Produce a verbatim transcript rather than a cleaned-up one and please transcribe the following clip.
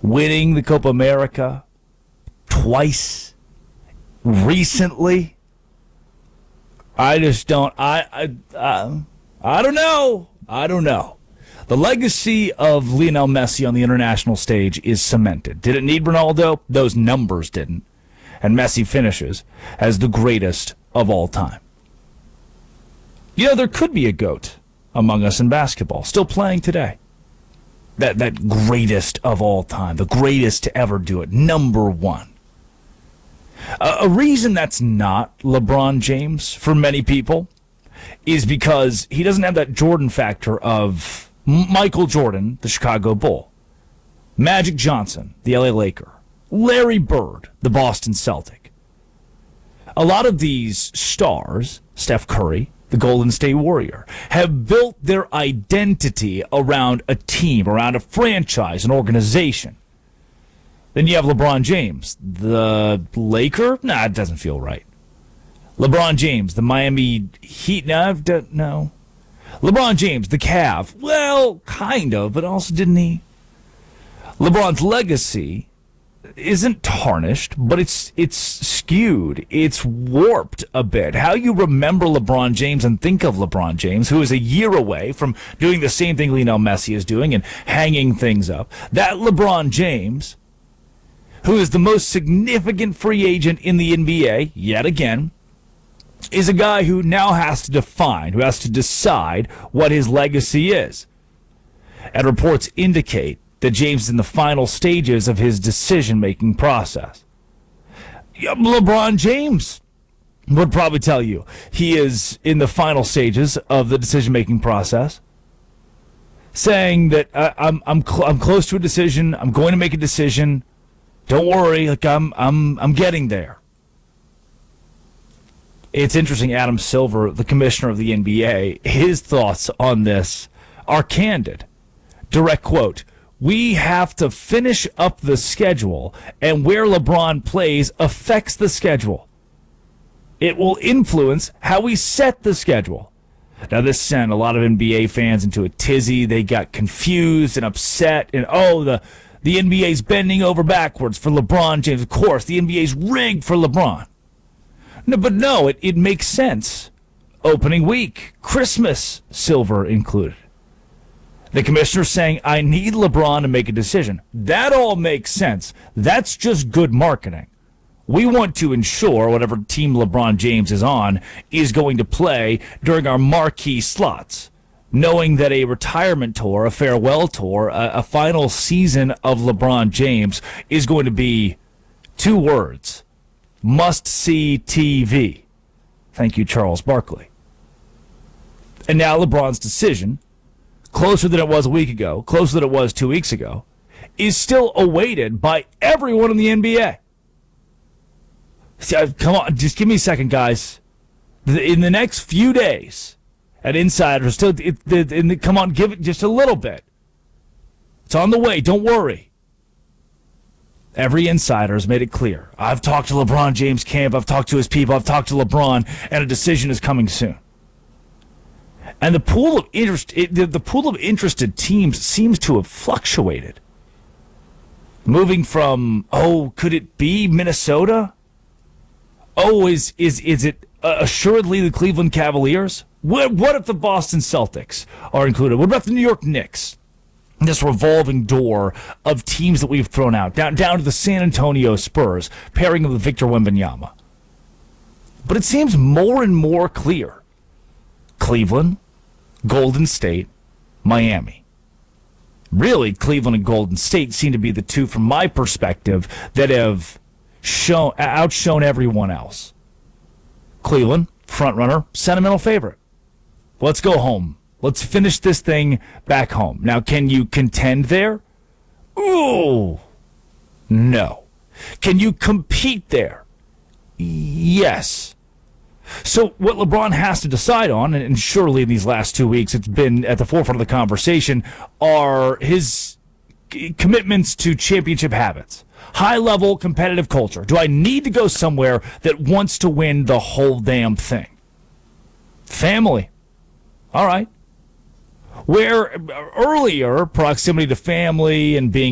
winning the Copa America twice recently. I just don't. I I uh, I don't know. I don't know. The legacy of Lionel Messi on the international stage is cemented. Did it need Ronaldo? Those numbers didn't. And Messi finishes as the greatest of all time. You know, there could be a GOAT among us in basketball, still playing today. That that greatest of all time, the greatest to ever do it, number one. A, a reason that's not LeBron James for many people is because he doesn't have that Jordan factor of Michael Jordan, the Chicago Bull, Magic Johnson, the L A Laker, Larry Bird, the Boston Celtic. A lot of these stars, Steph Curry, the Golden State Warrior, have built their identity around a team, around a franchise, an organization. Then you have LeBron James, the Laker. Nah, it doesn't feel right. LeBron James, the Miami Heat. No, no. LeBron James, the Cavs. Well, kind of, but also didn't he? LeBron's legacy isn't tarnished, but it's it's skewed. It's warped a bit. How you remember LeBron James and think of LeBron James, who is a year away from doing the same thing Lionel Messi is doing and hanging things up. That LeBron James, who is the most significant free agent in the N B A, yet again, is a guy who now has to define, who has to decide what his legacy is. And reports indicate that James is in the final stages of his decision-making process. LeBron James would probably tell you he is in the final stages of the decision-making process, saying that uh, I'm I'm cl- I'm close to a decision. I'm going to make a decision. Don't worry, like I'm I'm I'm getting there. It's interesting. Adam Silver, the commissioner of the N B A, his thoughts on this are candid. Direct quote. We have to finish up the schedule, and where LeBron plays affects the schedule. It will influence how we set the schedule. Now, this sent a lot of N B A fans into a tizzy. They got confused and upset, and oh, the, the N B A's bending over backwards for LeBron James. Of course, the N B A's rigged for LeBron. No, but no, it, it makes sense. Opening week, Christmas, Silver included. The commissioner saying, I need LeBron to make a decision. That all makes sense. That's just good marketing. We want to ensure whatever team LeBron James is on is going to play during our marquee slots, knowing that a retirement tour, a farewell tour, a, a final season of LeBron James is going to be two words, must-see T V. Thank you, Charles Barkley. And now LeBron's decision, closer than it was a week ago, closer than it was two weeks ago, is still awaited by everyone in the N B A. Come on, just give me a second, guys. In the next few days, at Insider, still, it, it, it, come on, give it just a little bit. It's on the way, don't worry. Every insider has made it clear. I've talked to LeBron James' camp, I've talked to his people, I've talked to LeBron, and a decision is coming soon. And the pool of interest, it, the, the pool of interested teams seems to have fluctuated, moving from oh, could it be Minnesota? Oh, is is is it uh, assuredly the Cleveland Cavaliers? What what if the Boston Celtics are included? What about the New York Knicks? This revolving door of teams that we've thrown out, down down to the San Antonio Spurs, pairing them with Victor Wembanyama. But it seems more and more clear. Cleveland, Golden State, Miami. Really, Cleveland and Golden State seem to be the two, from my perspective, that have shown outshone everyone else. Cleveland, frontrunner, sentimental favorite. Let's go home. Let's finish this thing back home. Now, can you contend there? Ooh, no. Can you compete there? Yes. So what LeBron has to decide on, and surely in these last two weeks it's been at the forefront of the conversation, are his commitments to championship habits. High-level competitive culture. Do I need to go somewhere that wants to win the whole damn thing? Family. All right. Where earlier proximity to family and being